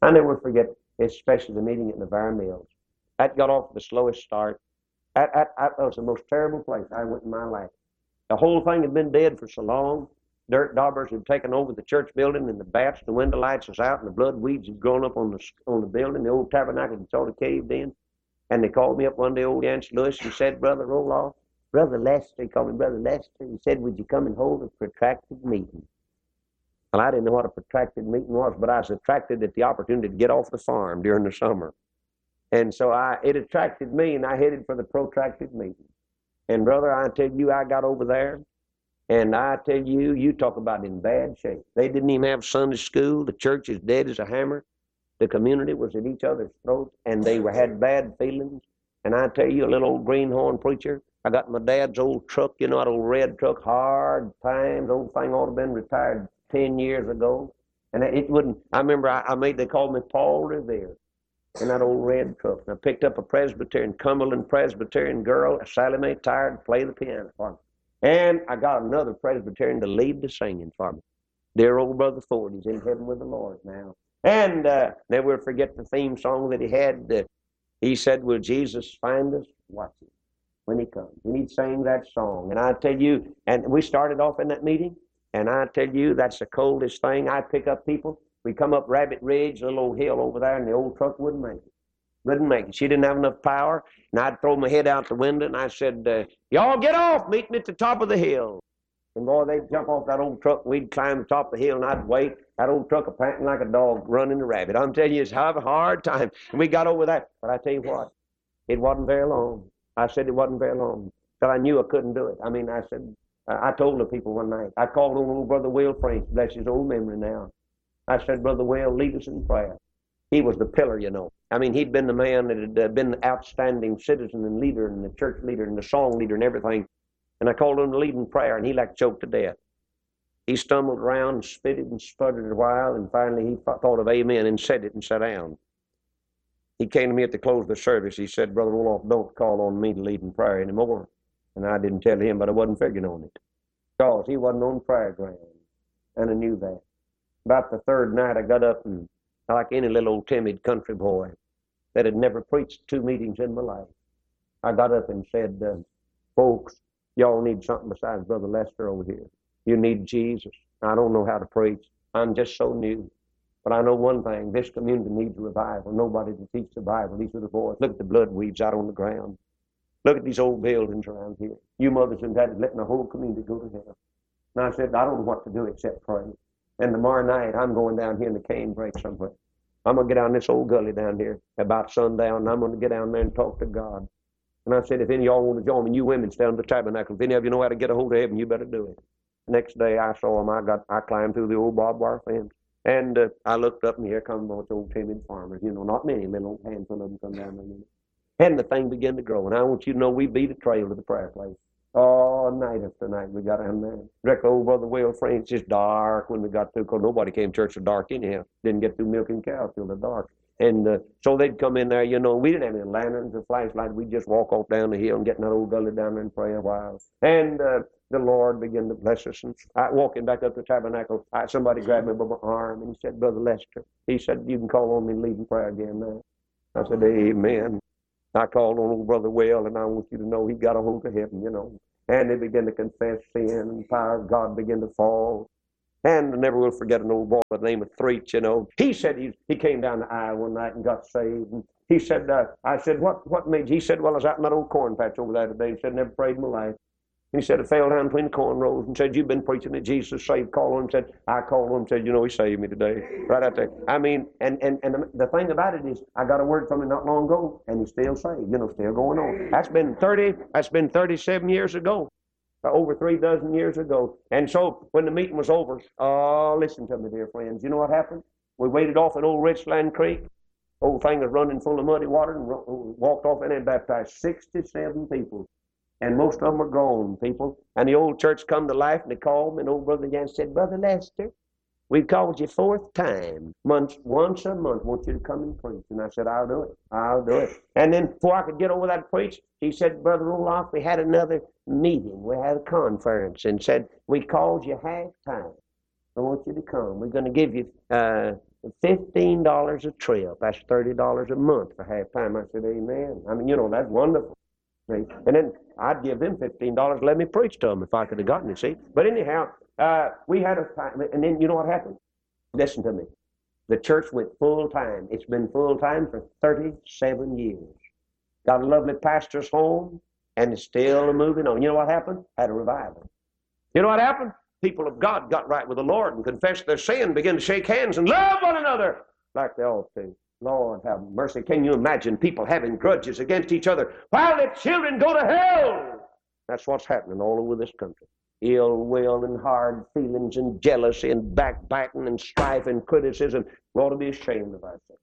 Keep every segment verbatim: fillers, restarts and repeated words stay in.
I never forget, especially the meeting at Navarre Mills. That got off the slowest start. That, that, that was the most terrible place I went in my life. The whole thing had been dead for so long. Dirt daubers had taken over the church building, and the bats, the window lights was out, and the blood weeds had grown up on the on the building. The old tabernacle had sort of caved in. And they called me up one day, old Yancey Lewis, and said, Brother Roloff, Brother Lester, he called me Brother Lester. He said, would you come and hold a protracted meeting? Well, I didn't know what a protracted meeting was, but I was attracted at the opportunity to get off the farm during the summer. And so I, it attracted me, and I headed for the protracted meeting. And, brother, I tell you, I got over there, and I tell you, you talk about in bad shape. They didn't even have Sunday school. The church is dead as a hammer. The community was at each other's throats, and they were, had bad feelings. And I tell you, a little old greenhorn preacher, I got my dad's old truck, you know, that old red truck, hard times, old thing ought to have been retired ten years ago. And it wouldn't, I remember I, I made, they called me Paul Revere in that old red truck. And I picked up a Presbyterian, Cumberland Presbyterian girl, a Sally Mae tired, to play the piano for me. And I got another Presbyterian to lead the singing for me. Dear old Brother Ford, he's in heaven with the Lord now. And uh, never forget the theme song that he had. Uh, he said, will Jesus find us? Watch him when he comes. And he'd sing that song. And I tell you, and we started off in that meeting, and I tell you, that's the coldest thing. I'd pick up people. We come up Rabbit Ridge, a little old hill over there, and the old truck wouldn't make it. Wouldn't make it. She didn't have enough power. And I'd throw my head out the window, and I said, uh, y'all get off, meet me at the top of the hill. And boy, they'd jump off that old truck, and we'd climb the top of the hill, and I'd wait. That old truck a panting like a dog running a rabbit. I'm telling you, it's a hard time. And we got over that. But I tell you what, it wasn't very long. I said it wasn't very long. Till I knew I couldn't do it. I mean, I said, I told the people one night, I called on old Brother Will French, bless his old memory now. I said, Brother Will, lead us in prayer. He was the pillar, you know. I mean, he'd been the man that had uh, been the outstanding citizen and leader and the church leader and the song leader and everything. And I called him to lead in prayer, and he like choked to death. He stumbled around and spitted and sputtered a while, and finally he thought of amen and said it and sat down. He came to me at the close of the service. He said, Brother Roloff, don't call on me to lead in prayer anymore. And I didn't tell him, but I wasn't figuring on it. Because he wasn't on prayer ground, and I knew that. About the third night, I got up, and like any little old timid country boy that had never preached two meetings in my life, I got up and said, uh, folks, y'all need something besides Brother Lester over here. You need Jesus. I don't know how to preach. I'm just so new. But I know one thing. This community needs a revival. Nobody to teach the Bible. These are the boys. Look at the blood weeds out on the ground. Look at these old buildings around here. You mothers and daddies letting the whole community go to hell. And I said, I don't know what to do except pray. And tomorrow night, I'm going down here in the cane break somewhere. I'm going to get down this old gully down here about sundown, and I'm going to get down there and talk to God. And I said, if any of y'all want to join me, you women stay on the tabernacle. If any of you know how to get a hold of heaven, you better do it. Next day, I saw him. I got, I climbed through the old barbed wire fence. And uh, I looked up, and here come a bunch of old timid farmers. You know, not many, little old handful of them come down there. And the thing began to grow. And I want you to know we beat a trail to the prayer place. Oh, night after night we got down there. Directly old Brother Will French, it's dark when we got through, because nobody came to church so dark anyhow. Didn't get through milking cows till the dark. And uh, so they'd come in there, you know, we didn't have any lanterns or flashlights. We'd just walk off down the hill and get in that old gully down there and pray a while. And uh, the Lord began to bless us. And I, walking back up the tabernacle, I, somebody grabbed me by my arm, and he said, Brother Lester, he said, you can call on me and lead in prayer again now. I said, amen. I called on old Brother Will, and I want you to know he got a hold of heaven, you know. And they began to confess sin, and the power of God began to fall. And I never will forget an old boy by the name of Threet, you know. He said he, he came down to Iowa one night and got saved. And he said, uh, I said, what what made you? He said, well, I was out in that old corn patch over there today. He said, never prayed in my life. And he said, I fell down between the corn rows and said, you've been preaching that Jesus saved. Call on him. Said, I called on him and said, you know, he saved me today. Right out there. I mean, and, and, and the, the thing about it is, I got a word from him not long ago, and he's still saved, you know, still going on. That's been thirty, that's been thirty-seven years ago. Over three dozen years ago. And so when the meeting was over, oh, listen to me, dear friends. You know what happened? We waded off at old Richland Creek. Old thing was running full of muddy water, and walked off in and baptized sixty-seven people. And most of them were grown people. And the old church come to life, and they called me, and old Brother Yancey said, Brother Lester, we've called you fourth time. Once, once a month, want you to come and preach. And I said, I'll do it. I'll do it. And then before I could get over that preach, he said, Brother Roloff, we had another meeting. We had a conference, and said, we called you half time. I want you to come. We're going to give you uh, fifteen dollars a trip. That's thirty dollars a month for half time. I said, amen. I mean, you know, that's wonderful. See? And then I'd give them fifteen dollars to let me preach to them if I could have gotten it, see? But anyhow, uh, we had a time, and then you know what happened? Listen to me. The church went full time. It's been full time for thirty-seven years. Got a lovely pastor's home, and it's still moving on. You know what happened? Had a revival. You know what happened? People of God got right with the Lord and confessed their sin, began to shake hands and love one another like they ought to. Lord have mercy. Can you imagine people having grudges against each other while their children go to hell? That's what's happening all over this country. Ill will and hard feelings and jealousy and backbiting and strife and criticism. We ought to be ashamed of ourselves.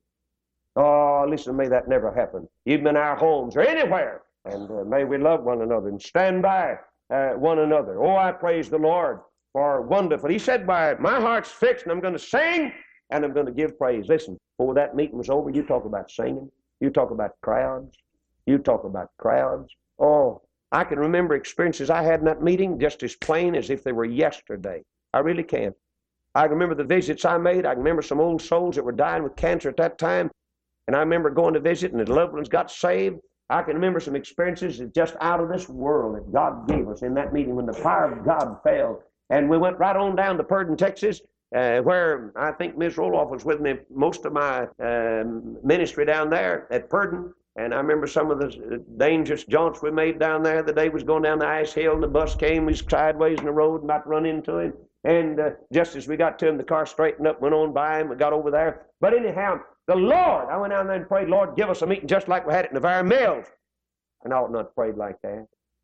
Oh, listen, may that never happen, even in our homes or anywhere. And uh, may we love one another and stand by uh, one another. Oh, I praise the Lord for wonderful. He said, by my heart's fixed and I'm going to sing and I'm going to give praise. Listen, before that meeting was over, you talk about singing. You talk about crowds. You talk about crowds. Oh, I can remember experiences I had in that meeting just as plain as if they were yesterday. I really can. I can remember the visits I made. I can remember some old souls that were dying with cancer at that time. And I remember going to visit and the loved ones got saved. I can remember some experiences that just out of this world that God gave us in that meeting when the power of God fell. And we went right on down to Purdon, Texas, uh, where I think Miz Roloff was with me most of my uh, ministry down there at Purdon. And I remember some of the dangerous jaunts we made down there. The day was going down the ice hill and the bus came. We was sideways in the road and about to run into him. And uh, just as we got to him, the car straightened up, went on by him, we got over there. But anyhow, the Lord, I went down there and prayed, Lord, give us a meeting just like we had it in the Navarre Mills. And I ought not prayed like that.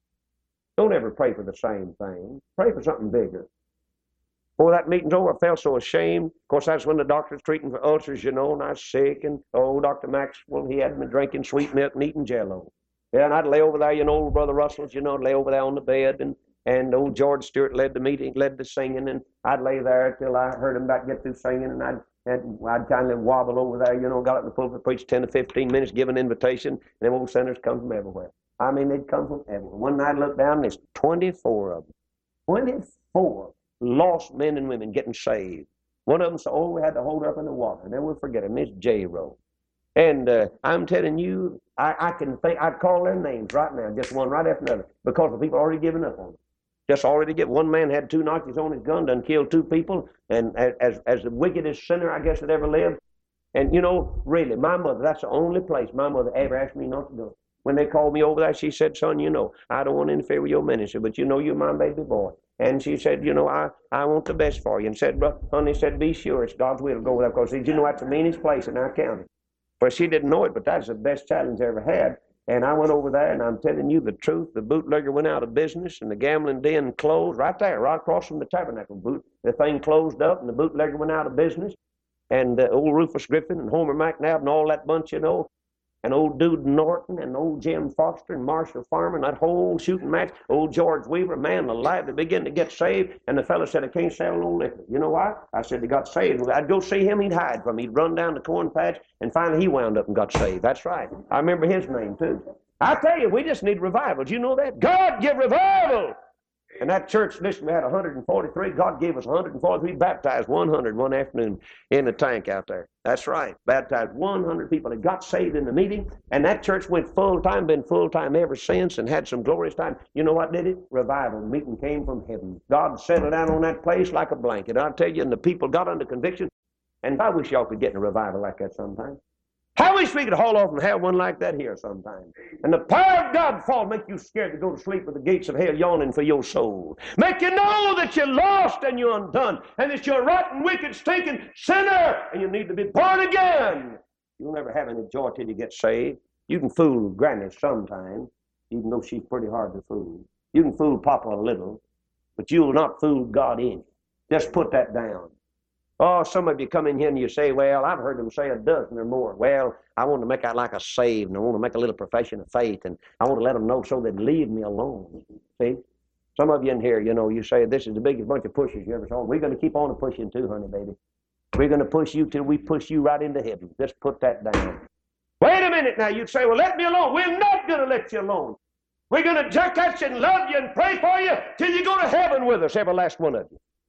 Don't ever pray for the same thing. Pray for something bigger. Before that meeting's over, I felt so ashamed. Of course, that's when the doctor's treating for ulcers, you know, and I was sick. And, oh, Doctor Maxwell, he had me drinking sweet milk and eating Jell-O. Yeah, and I'd lay over there, you know, old Brother Russell's, you know, lay over there on the bed. And, and old George Stewart led the meeting, led the singing. And I'd lay there till I heard him about get through singing. And I'd, and I'd kind of wobble over there, you know, got up in the pulpit, preached ten to fifteen minutes, give an invitation. And them old sinners come from everywhere. I mean, they'd come from everywhere. One night I looked down and there's twenty-four of them. twenty-four lost men and women getting saved. One of them said, oh, we had to hold her up in the water. Never forget him. It's J-Row. And uh, I'm telling you, I, I can think, I'd call their names right now, just one right after another, because the people already given up on them. Just already give. One man had two notches on his gun, done killed two people, and as, as the wickedest sinner, I guess, that ever lived. And, you know, really, my mother, that's the only place my mother ever asked me not to go. When they called me over there, she said, son, you know, I don't want to interfere with your ministry, but you know you're my baby boy. And she said, you know, I, I want the best for you. And said, but honey, said, be sure it's God's will to go there. Because, you know, that's the meanest place in our county. Well, she didn't know it, but that's the best challenge I ever had. And I went over there, and I'm telling you the truth. The bootlegger went out of business, and the gambling den closed right there, right across from the tabernacle. Boot, the thing closed up, and the bootlegger went out of business. And uh, old Rufus Griffin and Homer McNabb and all that bunch, you know, and old Dude Norton and old Jim Foster and Marshall Farmer and that whole shooting match, old George Weaver, man alive, they began to get saved. And the fellow said, I can't sell no liquor. You know why? I said, he got saved. I'd go see him, he'd hide from me. He'd run down the corn patch, and finally he wound up and got saved. That's right. I remember his name, too. I tell you, we just need revival. Do you know that? God give revival. And that church, listen, we had one hundred forty-three. God gave us one hundred forty-three, baptized one hundred one afternoon in the tank out there. That's right. Baptized one hundred people that got saved in the meeting. And that church went full time, been full time ever since, and had some glorious time. You know what did it? Revival. The meeting came from heaven. God settled down on that place like a blanket. I'll tell you, and the people got under conviction. And I wish y'all could get in a revival like that sometime. I wish we could haul off and have one like that here sometime. And the power of God fall, make you scared to go to sleep with the gates of hell yawning for your soul. Make you know that you're lost and you're undone, and that you're a rotten, wicked, stinking sinner, and you need to be born again. You'll never have any joy till you get saved. You can fool Granny sometime, even though she's pretty hard to fool. You can fool Papa a little, but you will not fool God in. Just put that down. Oh, some of you come in here and you say, well, I've heard them say a dozen or more. Well, I want to make out like a saved, and I want to make a little profession of faith, and I want to let them know so they'd leave me alone. See? Some of you in here, you know, you say, this is the biggest bunch of pushers you ever saw. We're going to keep on pushing too, honey, baby. We're going to push you till we push you right into heaven. Just put that down. Wait a minute now. You'd say, well, let me alone. We're not going to let you alone. We're going to jerk at you and love you and pray for you till you go to heaven with us, every last one of you.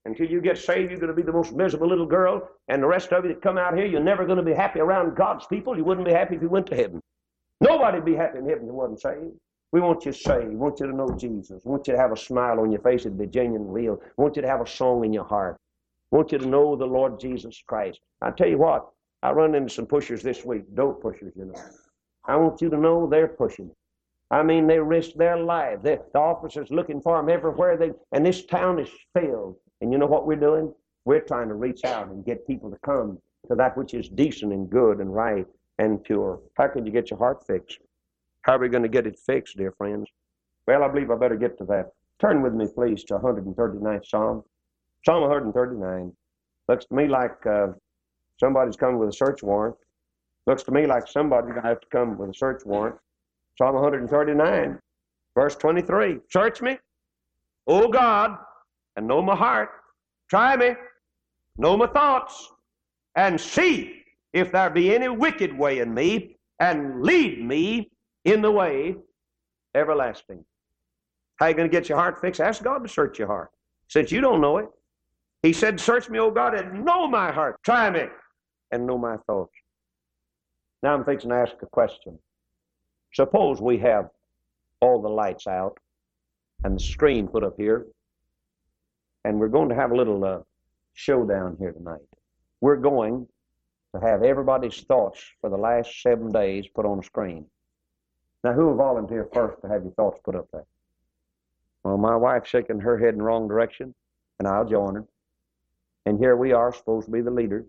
Until you get saved, you're going to be the most miserable little girl, and the rest of you that come out here, you're never going to be happy around God's people. You wouldn't be happy if you went to heaven. Nobody would be happy in heaven if you wasn't saved. We want you saved. We want you to know Jesus. We want you to have a smile on your face and be genuine and real. We want you to have a song in your heart. We want you to know the Lord Jesus Christ. I tell you what, I run into some pushers this week, dope pushers, you know. I want you to know they're pushing it. I mean, they risk their life. They, the officers looking for them everywhere. They, and this town is filled. And you know what we're doing? We're trying to reach out and get people to come to that which is decent and good and right and pure. How can you get your heart fixed? How are we going to get it fixed, dear friends? Well, I believe I better get to that. Turn with me, please, to one hundred thirty-ninth Psalm. Psalm one hundred thirty-nine. Looks to me like uh, somebody's coming with a search warrant. Looks to me like somebody's going to have to come with a search warrant. Psalm one hundred thirty-nine, verse twenty-three. Search me, O God, and know my heart. Try me, know my thoughts, and see if there be any wicked way in me, and lead me in the way everlasting. How are you going to get your heart fixed? Ask God to search your heart. Since you don't know it, he said, search me, O God, and know my heart. Try me, and know my thoughts. Now I'm fixing to ask a question. Suppose we have all the lights out and the screen put up here, and we're going to have a little uh, showdown here tonight. We're going to have everybody's thoughts for the last seven days put on a screen. Now, who will volunteer first to have your thoughts put up there? Well, my wife's shaking her head in the wrong direction, and I'll join her. And here we are, supposed to be the leaders.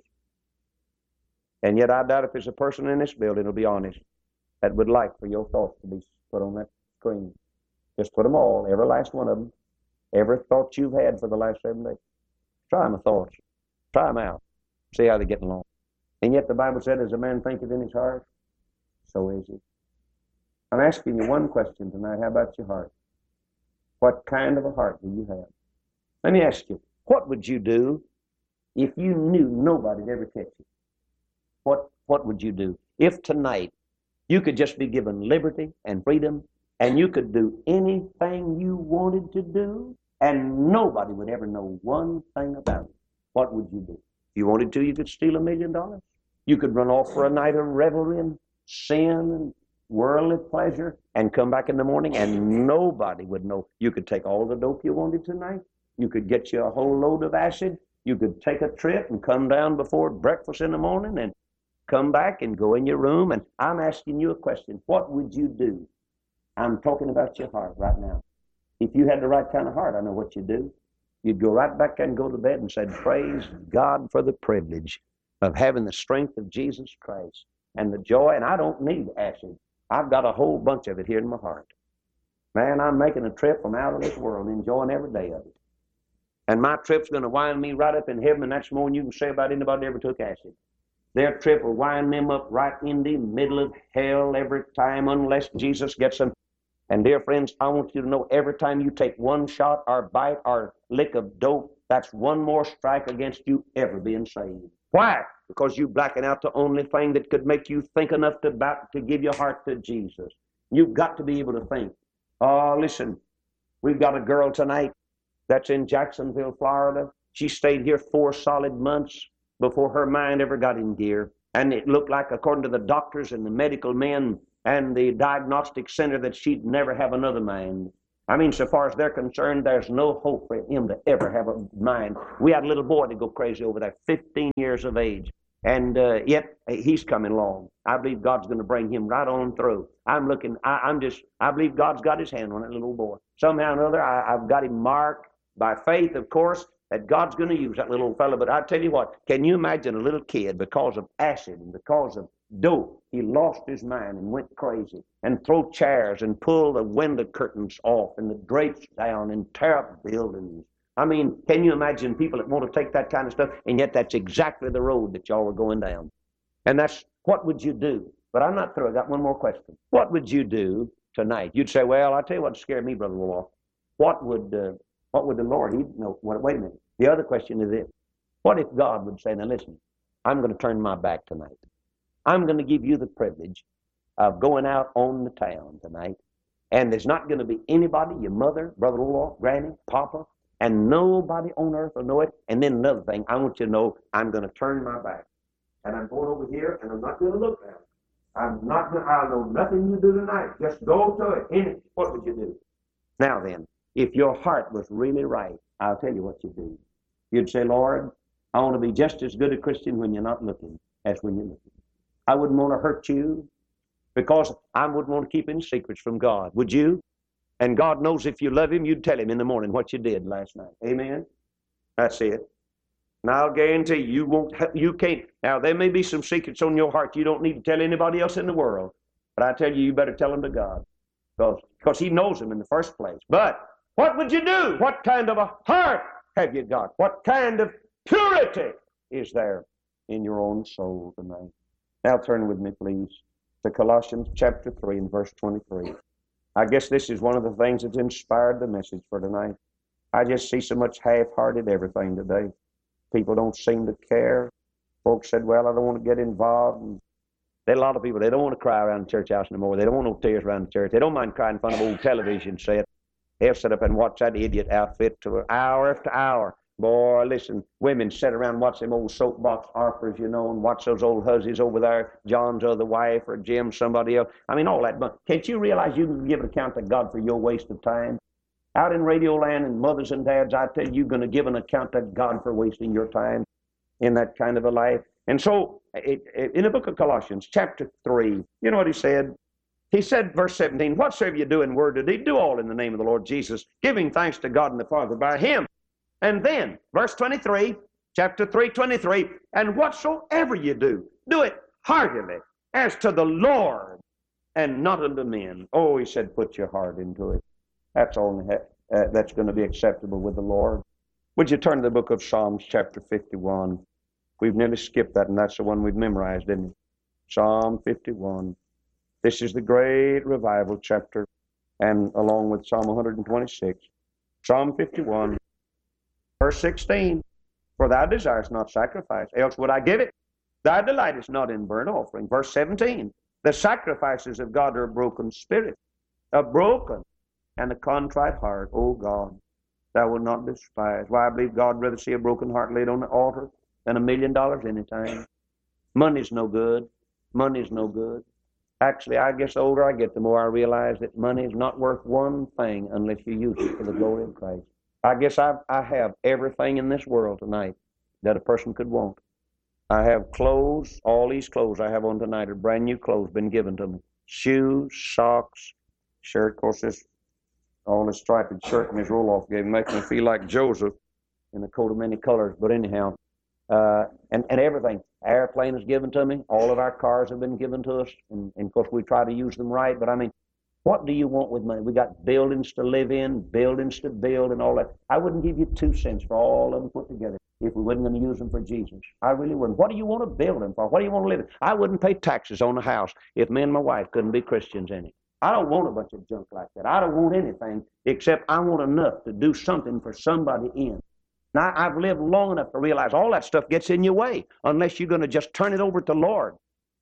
And yet I doubt if there's a person in this building, will be honest, that would like for your thoughts to be put on that screen. Just put them all, every last one of them. Every thought you've had for the last seven days. Try my thoughts. Try them out. See how they get along. And yet the Bible said, as a man thinketh in his heart, so is he. I'm asking you one question tonight. How about your heart? What kind of a heart do you have? Let me ask you, what would you do if you knew nobody'd ever catch you? What, what would you do? If tonight you could just be given liberty and freedom, and you could do anything you wanted to do, and nobody would ever know one thing about it, what would you do? If you wanted to, you could steal a million dollars. You could run off for a night of revelry and sin and worldly pleasure and come back in the morning and nobody would know. You could take all the dope you wanted tonight. You could get you a whole load of acid. You could take a trip and come down before breakfast in the morning and come back and go in your room. And I'm asking you a question. What would you do? I'm talking about your heart right now. If you had the right kind of heart, I know what you'd do. You'd go right back and go to bed and say, praise God for the privilege of having the strength of Jesus Christ and the joy. And I don't need acid. I've got a whole bunch of it here in my heart. Man, I'm making a trip from out of this world, enjoying every day of it. And my trip's going to wind me right up in heaven, and that's more than you can say about anybody that ever took acid. Their trip will wind them up right in the middle of hell every time unless Jesus gets them. And dear friends, I want you to know every time you take one shot or bite or lick of dope, that's one more strike against you ever being saved. Why? Because you're blacking out the only thing that could make you think enough to, about, to give your heart to Jesus. You've got to be able to think. Oh, listen, we've got a girl tonight that's in Jacksonville, Florida. She stayed here four solid months before her mind ever got in gear. And it looked like, according to the doctors and the medical men and the diagnostic center, that she'd never have another mind. I mean, so far as they're concerned, there's no hope for him to ever have a mind. We had a little boy to go crazy over there, fifteen years of age. And uh, yet, he's coming along. I believe God's going to bring him right on through. I'm looking, I, I'm just, I believe God's got his hand on that little boy. Somehow or another, I, I've got him marked by faith, of course, that God's going to use that little fellow. But I tell you what, can you imagine a little kid, because of acid and because of dope, he lost his mind and went crazy and throw chairs and pull the window curtains off and the drapes down and tear up buildings. I mean, can you imagine people that want to take that kind of stuff? And yet that's exactly the road that y'all are going down. And that's, what would you do? But I'm not through. I got one more question. What would you do tonight? You'd say, well, I'll tell you what scared me, Brother Wolf. What would, uh, what would the Lord, he'd, no, wait a minute. The other question is this. What if God would say, now listen, I'm going to turn my back tonight. I'm going to give you the privilege of going out on the town tonight, and there's not going to be anybody, your mother, Brother Olaf, Granny, Papa, And nobody on earth will know it. And then another thing, I want you to know, I'm going to turn my back. And I'm going over here, and I'm not going to look at it. I'm not going to, I'll know nothing you do tonight. Just go to it. In it. What would you do? Now then, if your heart was really right, I'll tell you what you do. You'd say, Lord, I want to be just as good a Christian when you're not looking as when you're looking. I wouldn't want to hurt you because I wouldn't want to keep any secrets from God. Would you? And God knows if you love Him, you'd tell Him in the morning what you did last night. Amen? That's it. And I'll guarantee you, you won't, you can't. Now, there may be some secrets on your heart you don't need to tell anybody else in the world. But I tell you, you better tell them to God. Because, because He knows them in the first place. But what would you do? What kind of a heart have you got? What kind of purity is there in your own soul tonight? Now turn with me, please, to Colossians chapter three and verse twenty-three. I guess this is one of the things that's inspired the message for tonight. I just see so much half-hearted everything today. People don't seem to care. Folks said, well, I don't want to get involved. And there are a lot of people, they don't want to cry around the church house anymore. They don't want no tears around the church. They don't mind crying in front of old television set. They'll sit up and watch that idiot outfit to hour after hour. Boy, listen, women sit around and watch them old soapbox harpers, you know, and watch those old hussies over there, John's other wife or Jim, somebody else. I mean, all that. But can't you realize you can give an account to God for your waste of time? Out in Radio Land and mothers and dads, I tell you, you're going to give an account to God for wasting your time in that kind of a life. And so, it, it, in the book of Colossians, chapter three, you know what he said? He said, verse seventeen, whatsoever you do in word or deed, do all in the name of the Lord Jesus, giving thanks to God and the Father by Him. And then, verse twenty-three, chapter three, twenty-three, and whatsoever you do, do it heartily, as to the Lord, and not unto men. Oh, he said, put your heart into it. That's only uh, that's going to be acceptable with the Lord. Would you turn to the book of Psalms, chapter fifty-one? We've nearly skipped that, and that's the one we've memorized, didn't we? Psalm fifty-one. This is the great revival chapter, and along with Psalm one twenty-six. Psalm fifty-one, verse sixteen. For thou desirest not sacrifice, else would I give it. Thy delight is not in burnt offering. Verse seventeen. The sacrifices of God are a broken spirit, a broken and a contrite heart, O God, thou wilt not despise. Why, I believe God would rather see a broken heart laid on the altar than a million dollars any time. Money's no good. Money's no good. Actually, I guess the older I get, the more I realize that money is not worth one thing unless you use it for the glory of Christ. I guess I've, I have everything in this world tonight that a person could want. I have clothes. All these clothes I have on tonight are brand new clothes, been given to me. Shoes, socks, shirt. Of course, this all this striped shirt and this roll-off gave make me feel like Joseph in a coat of many colors. But anyhow, uh, and, and everything. Airplane is given to me. All of our cars have been given to us. And, and of course, we try to use them right. But I mean, what do you want with money? We got buildings to live in, buildings to build, and all that. I wouldn't give you two cents for all of them put together if we wasn't going to use them for Jesus. I really wouldn't. What do you want to build them for? What do you want to live in? I wouldn't pay taxes on the house if me and my wife couldn't be Christians in it. I don't want a bunch of junk like that. I don't want anything except I want enough to do something for somebody in. Now, I've lived long enough to realize all that stuff gets in your way unless you're going to just turn it over to the Lord.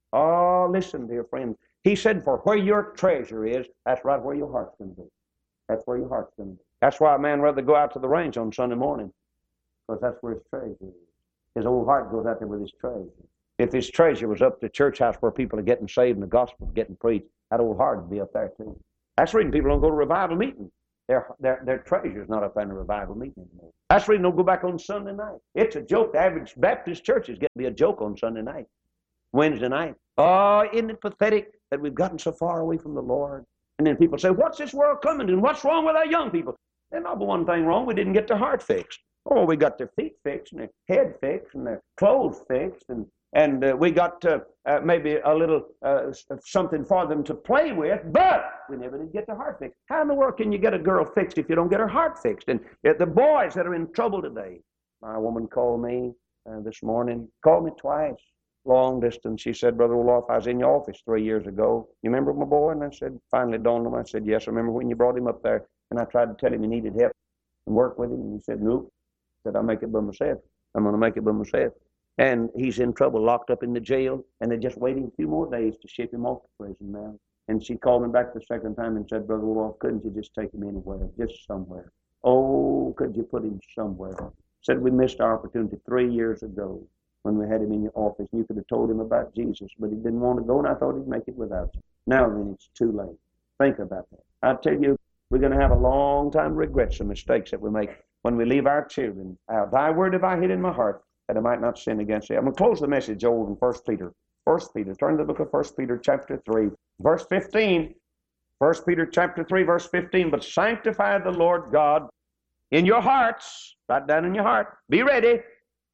Oh, listen, dear friend. He said, for where your treasure is, that's right where your heart's going to be. That's where your heart's going to be. That's why a man rather go out to the range on Sunday morning, because that's where his treasure is. His old heart goes out there with his treasure. If his treasure was up to the church house where people are getting saved and the gospel is getting preached, that old heart would be up there too. That's the reason people don't go to revival meetings. Their, their, their treasure's not up in a revival meeting anymore. That's the reason they don't go back on Sunday night. It's a joke. The average Baptist church is getting to be a joke on Sunday night, Wednesday night. Oh, isn't it pathetic that we've gotten so far away from the Lord? And then people say, what's this world coming to? And what's wrong with our young people? There's not but one thing wrong. We didn't get their heart fixed. Oh, we got their feet fixed and their head fixed and their clothes fixed, and and uh, we got uh, uh, maybe a little uh, something for them to play with, but we never did get their heart fixed. How in the world can you get a girl fixed if you don't get her heart fixed? And uh, the boys that are in trouble today, my woman called me uh, this morning, called me twice, long distance. She said, Brother Olaf, I was in your office three years ago. You remember my boy? And I said, finally dawned on him. I said, yes, I remember when you brought him up there, and I tried to tell him he needed help and work with him, and he said, nope. I said, I'll make it by myself. I'm going to make it by myself. And he's in trouble, locked up in the jail, and they're just waiting a few more days to ship him off to prison now. And she called me back the second time and said, Brother Wolf, couldn't you just take him anywhere, just somewhere? Oh, could you put him somewhere? Said we missed our opportunity three years ago when we had him in your office. You could have told him about Jesus, but he didn't want to go, and I thought he'd make it without you. Now then, it's too late. Think about that. I tell you, we're going to have a long time to regret some mistakes that we make when we leave our children out. Thy word have I hid in my heart, that I might not sin against thee. I'm going to close the message over in First Peter. First Peter. Turn to the book of First Peter chapter three, verse fifteen. First Peter chapter three, verse fifteen. But sanctify the Lord God in your hearts. Right down in your heart. Be ready.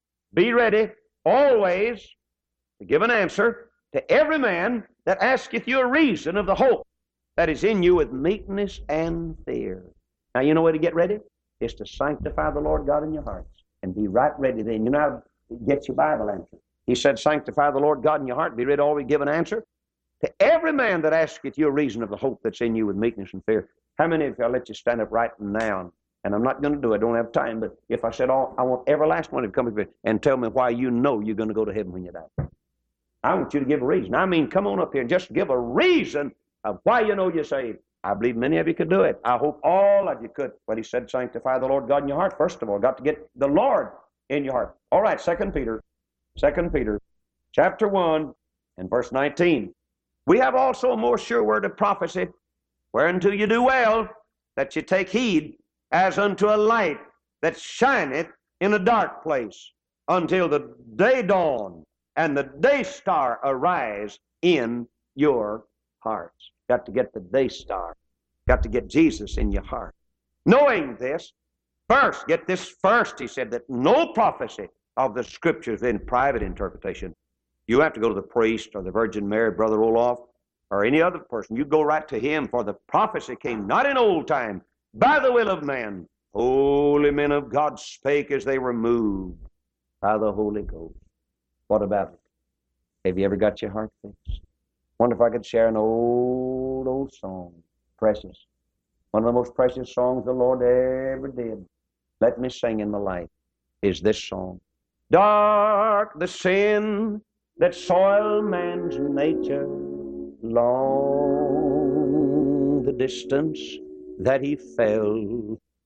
Be ready always to give an answer to every man that asketh you a reason of the hope that is in you with meekness and fear. Now you know where to get ready? Is to sanctify the Lord God in your hearts. And be right ready then. You know how to get your Bible answer. He said, sanctify the Lord God in your heart. Be ready always to give an answer to every man that asketh you a reason of the hope that's in you with meekness and fear. How many of you, I'll let you stand up right now, and I'm not going to do it, I don't have time, but if I said, oh, I want every last one to come up here and tell me why you know you're going to go to heaven when you die. I want you to give a reason. I mean, come on up here and just give a reason of why you know you're saved. I believe many of you could do it. I hope all of you could. But he said, sanctify the Lord God in your heart. First of all, got to get the Lord in your heart. All right, Second Peter, Second Peter, chapter one, and verse nineteen. We have also a more sure word of prophecy, whereunto you do well, that you take heed, as unto a light that shineth in a dark place, until the day dawn and the day star arise in your hearts. Got to get the day star. Got to get Jesus in your heart. Knowing this, first, get this first, he said, that no prophecy of the Scriptures in private interpretation. You have to go to the priest or the Virgin Mary, Brother Olaf, or any other person. You go right to him, for the prophecy came not in old time, by the will of man. Holy men of God spake as they were moved by the Holy Ghost. What about it? Have you ever got your heart fixed? Wonder if I could share an old, old song. Precious. One of the most precious songs the Lord ever did. Let me sing in the light. Is this song. Dark the sin that soiled man's nature, long the distance that he fell,